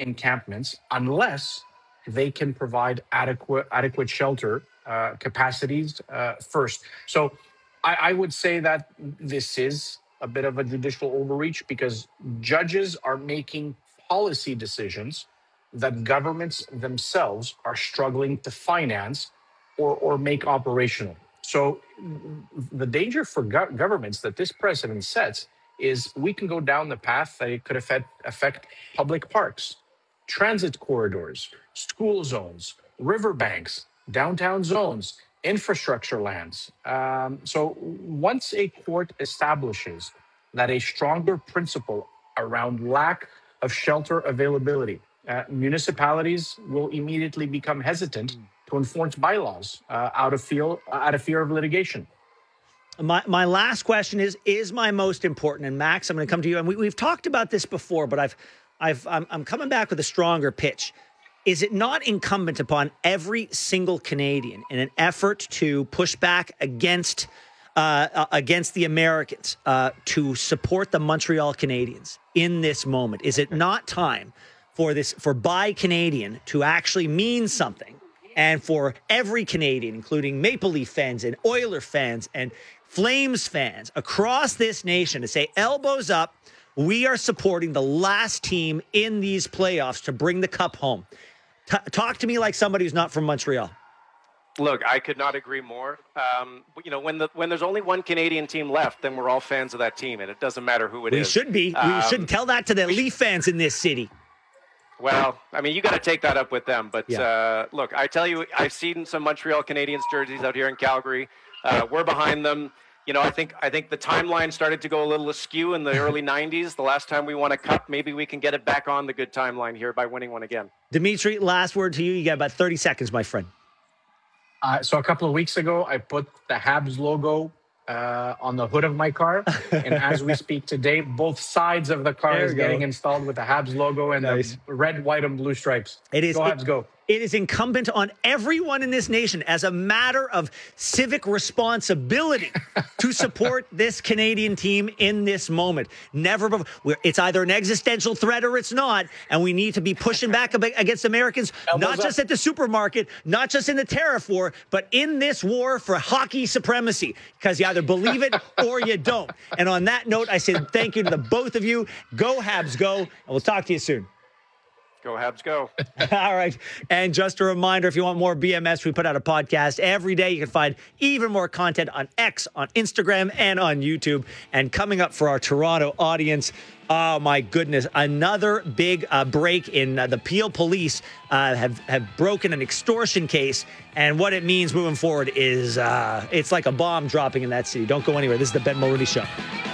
encampments unless they can provide adequate shelter capacities first. So I would say that this is a bit of a judicial overreach because judges are making policy decisions that governments themselves are struggling to finance or make operational. So the danger for governments that this precedent sets is we can go down the path that it could affect public parks, transit corridors, school zones, riverbanks, downtown zones, infrastructure lands. So once a court establishes that a stronger principle around lack of shelter availability, municipalities will immediately become hesitant to enforce bylaws out of fear of litigation. My last question is my most important. And Max, I'm going to come to you. And we've talked about this before, but I'm coming back with a stronger pitch. Is it not incumbent upon every single Canadian in an effort to push back against the Americans to support the Montreal Canadiens in this moment? Is it not time for Buy Canadian to actually mean something, and for every Canadian, including Maple Leaf fans and Oiler fans and Flames fans across this nation, to say, elbows up, we are supporting the last team in these playoffs to bring the cup home? Talk to me like somebody who's not from Montreal. Look, I could not agree more. When there's only one Canadian team left, then we're all fans of that team, and it doesn't matter who it is. We should be. We should tell that to the Leaf fans in this city. Well, I mean, you got to take that up with them. But look, I tell you, I've seen some Montreal Canadiens jerseys out here in Calgary. We're behind them. I think the timeline started to go a little askew in the early 90s. The last time we won a cup, maybe we can get it back on the good timeline here by winning one again. Dimitri, last word to you. You got about 30 seconds, my friend. So a couple of weeks ago, I put the Habs logo on the hood of my car. And as we speak today, both sides of the car is getting installed with the Habs logo and the red, white, and blue stripes. Go Habs, go. It is incumbent on everyone in this nation, as a matter of civic responsibility, to support this Canadian team in this moment. Never before. It's either an existential threat or it's not, and we need to be pushing back against Americans, not just at the supermarket, not just in the tariff war, but in this war for hockey supremacy, because you either believe it or you don't. And on that note, I say thank you to the both of you. Go Habs, go, and we'll talk to you soon. Go Habs, go. All right. And just a reminder, if you want more BMS, we put out a podcast every day. You can find even more content on X, on Instagram, and on YouTube. And coming up for our Toronto audience, oh my goodness, another big break in the Peel police have broken an extortion case. And what it means moving forward is it's like a bomb dropping in that city. Don't go anywhere. This is the Ben Mulroney Show.